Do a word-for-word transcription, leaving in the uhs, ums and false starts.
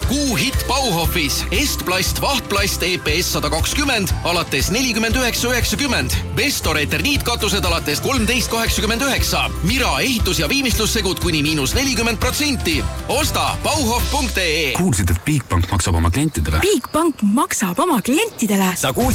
Kuuhitt Bauhofis. Estplast, Vahtplast, E P S sada kakskümmend alates nelikümmend üheksa üheksakümmend. Vestor eterniitkatused alates kolmteist kaheksakümmend üheksa. Mira ehitus- ja viimistlussegud kuni miinus nelikümmend protsenti. Osta bauhof punkt ee. Kuulsid, et Bigbank maksab oma klientidele? Bigbank maksab oma klientidele? Sa kuulsid